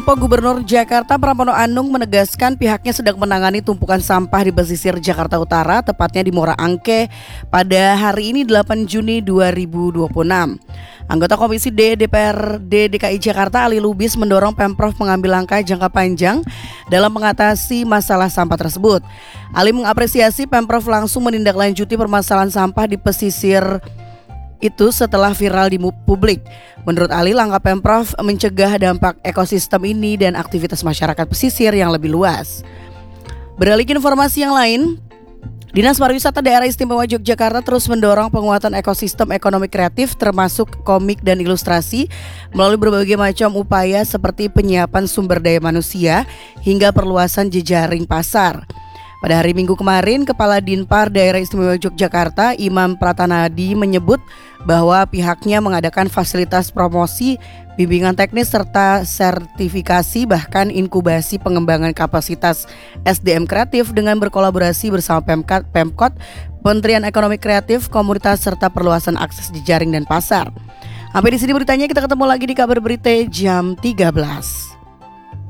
Gubernur Jakarta Pramono Anung menegaskan pihaknya sedang menangani tumpukan sampah di pesisir Jakarta Utara, tepatnya di Muara Angke pada hari ini 8 Juni 2026. Anggota Komisi D DPRD DKI Jakarta Ali Lubis mendorong Pemprov mengambil langkah jangka panjang dalam mengatasi masalah sampah tersebut. Ali mengapresiasi Pemprov langsung menindaklanjuti permasalahan sampah di pesisir itu setelah viral di publik. Menurut Ali, langkah Pemprov mencegah dampak ekosistem ini dan aktivitas masyarakat pesisir yang lebih luas. Beralih ke informasi yang lain, Dinas Pariwisata Daerah Istimewa Yogyakarta terus mendorong penguatan ekosistem ekonomi kreatif termasuk komik dan ilustrasi melalui berbagai macam upaya seperti penyiapan sumber daya manusia hingga perluasan jejaring pasar. Pada hari Minggu kemarin, Kepala Dinpar Daerah Istimewa Yogyakarta, Imam Pratanadi menyebut bahwa pihaknya mengadakan fasilitas promosi, bimbingan teknis serta sertifikasi bahkan inkubasi pengembangan kapasitas SDM kreatif dengan berkolaborasi bersama Pemkot, Kementerian Ekonomi Kreatif, komunitas serta perluasan akses jejaring dan pasar. Sampai di sini beritanya, kita ketemu lagi di kabar berita jam 13.